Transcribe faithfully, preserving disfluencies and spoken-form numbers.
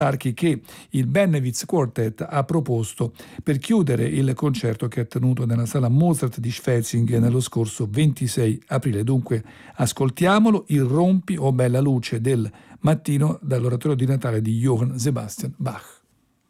che il Bennewitz Quartet ha proposto per chiudere il concerto che ha tenuto nella sala Mozart di Schwetzingen nello scorso ventisei aprile. Dunque ascoltiamolo, il Rompi o bella luce del mattino dall'oratorio di Natale di Johann Sebastian Bach.